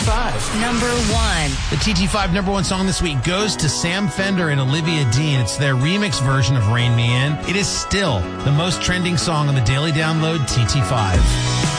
TT5. Number 1. The TT5 number 1 song this week goes to Sam Fender and Olivia Dean. It's their remix version of Rain Me In. It is still the most trending song on the Daily Download TT5.